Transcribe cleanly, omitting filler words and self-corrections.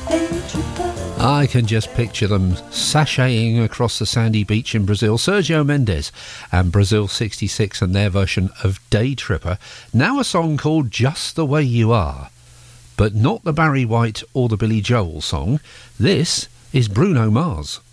I can just picture them sashaying across the sandy beach in Brazil. Sergio Mendes and Brazil 66 and their version of Day Tripper. Now a song called Just the Way You Are, but not the Barry White or the Billy Joel song. This is Bruno Mars.